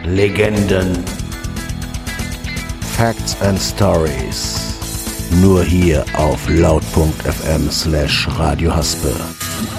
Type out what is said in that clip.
Legenden. Facts and Stories. Nur hier auf laut.fm/Radio Haspe.